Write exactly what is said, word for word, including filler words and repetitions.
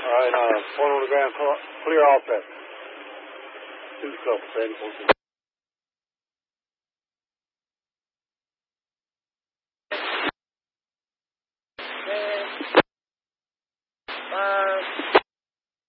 All right, uh, point on the ground, clear off that two couple, Sandy.